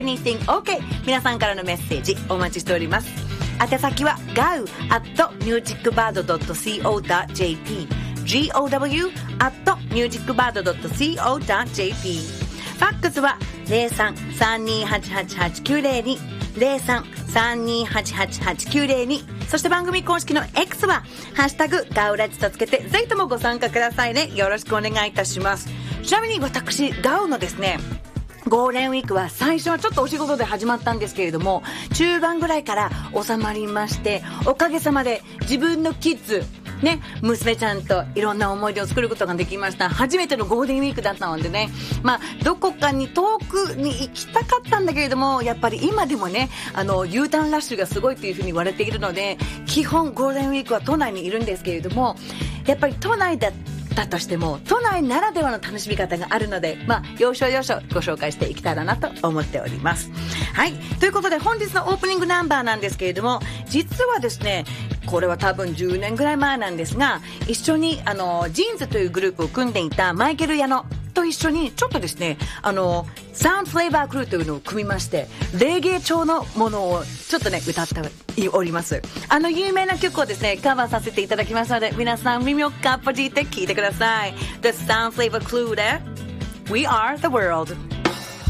Anything OK 皆さんからのメッセージお待ちしております。宛先は gou@musicbird.co.jp gow@musicbird.co.jp ファックスは 03-3288-8902 03-3288-8902 そして番組公式の X はハッシュタグガウラジとつけてぜひともご参加くださいね。よろしくお願いいたします。ちなみに私ガウのですねゴールデンウィークは最初はちょっとお仕事で始まったんですけれども中盤ぐらいから収まりましておかげさまで自分のキッズね、娘ちゃんといろんな思い出を作ることができました。初めてのゴールデンウィークだったのでね、どこかに遠くに行きたかったんだけれどもやっぱり今でもねU ターンラッシュがすごいというふうに言われているので基本ゴールデンウィークは都内にいるんですけれどもやっぱり都内だとしても都内ならではの楽しみ方があるので要所要所ご紹介していけたらなと思っております。はいということで本日のオープニングナンバーなんですけれども実はですねこれは多分10年ぐらい前なんですが一緒にジーンズというグループを組んでいたマイケル矢野と一緒にちょっとですねサウンドフレーバークルーというのを組みましてレゲエ調のものをちょっとね歌っております。有名な曲をですねカバーさせていただきますので皆さん耳をかっぽじって聴いてください。 The Sound Flavor Crew で We Are the World